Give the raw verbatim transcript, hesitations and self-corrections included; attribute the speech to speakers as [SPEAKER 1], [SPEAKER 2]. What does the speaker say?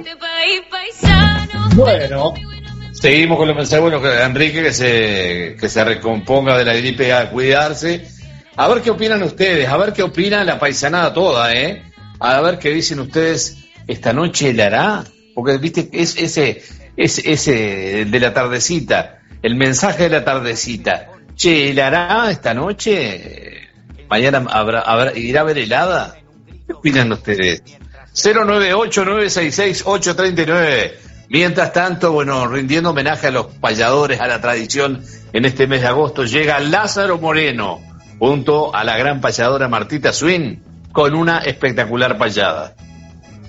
[SPEAKER 1] Bueno, seguimos con los mensajes. Bueno, Enrique que se, que se recomponga de la gripe, a cuidarse. A ver qué opinan ustedes, a ver qué opina la paisanada toda, ¿eh? A ver qué dicen ustedes, esta noche helará, porque viste, es ese, ese, ese de la tardecita, el mensaje de la tardecita. Che, ¿helará esta noche? ¿Mañana habrá, habrá, irá a ver helada? ¿Qué opinan ustedes? cero nueve ocho nueve seis seis ocho tres nueve. Mientras tanto, bueno, rindiendo homenaje a los payadores, a la tradición, en este mes de agosto llega Lázaro Moreno junto a la gran payadora Martita Swin con una espectacular payada.